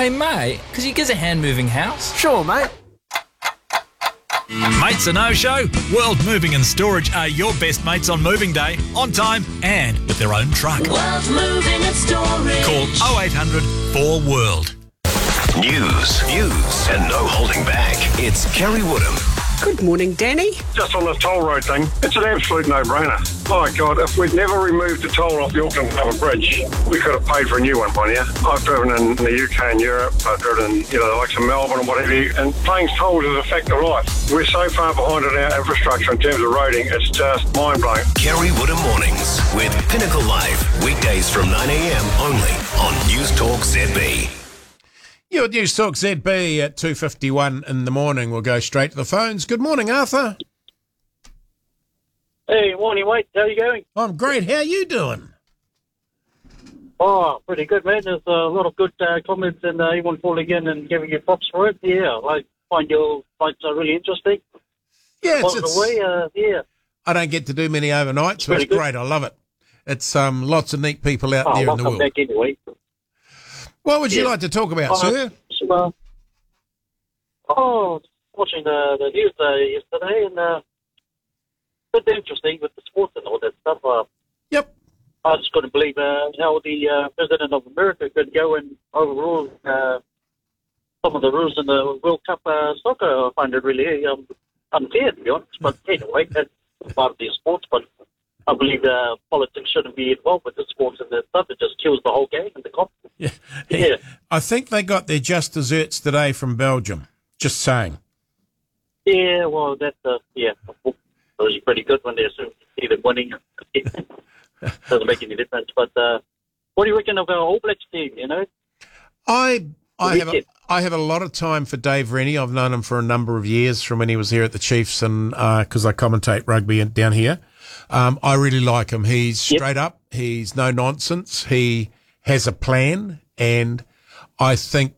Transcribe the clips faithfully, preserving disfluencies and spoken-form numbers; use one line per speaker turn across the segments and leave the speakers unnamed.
Hey, mate, could you get a hand-moving house?
Sure, mate.
Mates a no-show? World Moving and Storage are your best mates on moving day, on time and with their own truck.
World Moving and Storage.
Call oh eight hundred four world.
News, views and no holding back. It's Kerry Woodham.
Good morning, Danny.
Just on the toll road thing, it's an absolute no-brainer. My God, if we'd never removed the toll off the Auckland Harbour Bridge, we could have paid for a new one by now. I've driven in the U K and Europe, I've driven in, you know, the likes of Melbourne and whatever, and paying tolls is a fact of life. We're so far behind in our infrastructure in terms of roading, it's just mind-blowing.
Kerry Woodham Mornings with Pinnacle Live, weekdays from nine a.m. only on News Talk Z B.
You're at News Talk Z B at two fifty-one in the morning. We'll go straight to the phones. Good morning, Arthur.
Hey, morning, mate. How are you going?
I'm great. How are you doing?
Oh, pretty good, man. There's a lot of good uh, comments and uh, everyone calling in and giving you props for it. Yeah, I find your fights are really interesting.
Yeah, it's,
By
it's
the way, uh, yeah.
I don't get to do many overnights, so it's
good.
great. I love it. It's um, lots of neat people out
Oh,
there
I'll
in the
come
world.
back anyway.
What would you
Yeah.
like to talk about,
Uh,
sir?
so, uh, oh, watching the, the news uh, yesterday and uh, it's interesting with the sports and all that stuff. Uh,
Yep.
I just couldn't believe uh, how the uh, President of America could go and overrule uh, some of the rules in the World Cup uh, soccer. I find it really um, unfair, to be honest. But anyway, that's part of the sports. But I believe uh, politics shouldn't be involved with the sports and the stuff. It just kills the whole game and the comp.
Yeah.
Yeah.
I think they got their just desserts today from Belgium. Just saying.
Yeah, well, that's, uh, yeah, it was pretty good when they're either winning. Doesn't make any difference. But uh, what do you reckon of our All Blacks team, you know?
I I have a,
Wicked.
I have a lot of time for Dave Rennie. I've known him for a number of years from when he was here at the Chiefs and because I commentate rugby in- down here. Um, I really like him. He's
Yep.
straight up. He's no nonsense. He has a plan, and I think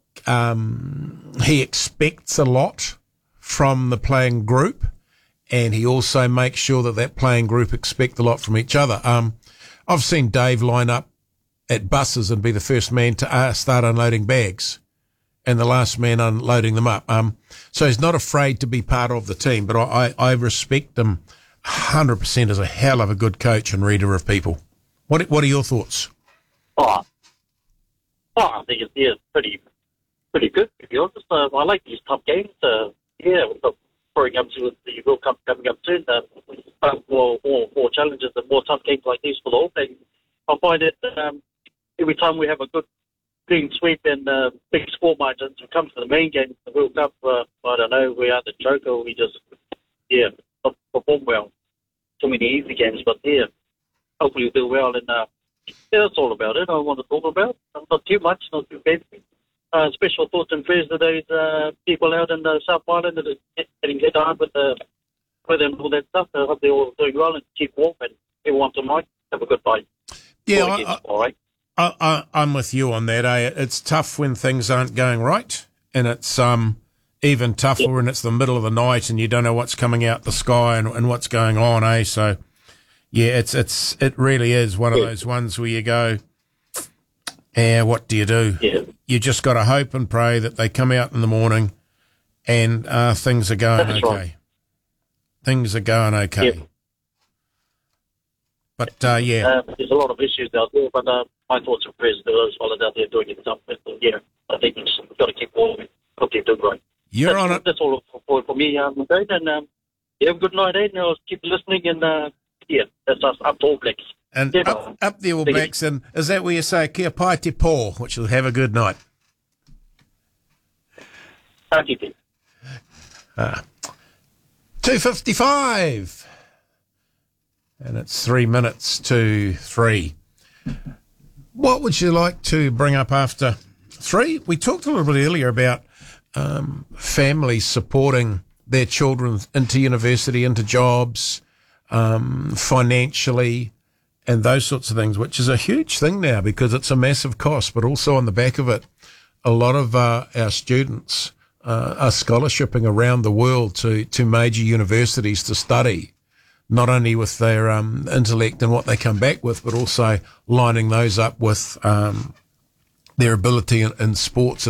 um, he expects a lot from the playing group, and he also makes sure that that playing group expect a lot from each other. Um, I've seen Dave line up at buses and be the first man to uh, start unloading bags and the last man unloading them up. Um, so he's not afraid to be part of the team, but I, I, I respect him one hundred percent as a hell of a good coach and reader of people. What What are your thoughts?
Oh, oh I think it's yeah, pretty pretty good, to be honest. Uh, I like these tough games. Uh, yeah, with the pouring up to the World Cup coming up soon. Uh, uh, more, more, more challenges and more tough games like these for the All Blacks. I find it um, every time we have a good clean sweep and uh, big score margins, when it comes to the main game, the World Cup, uh, I don't know, we are the joker. We just, yeah, not perform well. Too many easy games, but yeah, hopefully we do well. And uh, yeah, that's all about it. I want to talk about. Not too much, not too fancy. Uh, special thoughts and prayers to those uh, people out in the South Island that are getting hit hard with the weather and all that stuff. I hope they're all doing well and keep warm. And everyone tonight, have a good night.
Yeah,
All
I,
kids,
I,
all right.
I, I, I'm with you on that. Eh? It's tough when things aren't going right, and it's um even tougher
Yeah.
when it's the middle of the night and you don't know what's coming out the sky and, and what's going on. Eh? So yeah, it's it's it really is one of
Yeah.
those ones where you go, yeah, what do you do?
Yeah.
You just got to hope and pray that they come out in the morning and uh, things are going
That's
okay.
right.
Things are going okay.
Yeah.
But uh, yeah,
Uh, there's a lot of issues out there, but uh, my thoughts and prayers to those fellas out there doing it something. Yeah, I think we've just got to keep warm. Hope they do great.
you're
that's,
on it.
That's all for, for me, um, Dave. And um, yeah, have a good night, Aiden. I'll keep listening. And uh, yeah, that's us up to All Blacks.
And
Yeah.
up, up the All
Thank you.
Blacks, and is that where you say kia pai te pō, which will have a good night?
Thank you.
two fifty-five. And it's three minutes to three. What would you like to bring up after three? We talked a little bit earlier about um, families supporting their children into university, into jobs, um, financially, and those sorts of things, which is a huge thing now because it's a massive cost, but also on the back of it, a lot of uh, our students uh, are scholarshiping around the world to, to major universities to study, not only with their um, intellect and what they come back with, but also lining those up with um, their ability in, in sports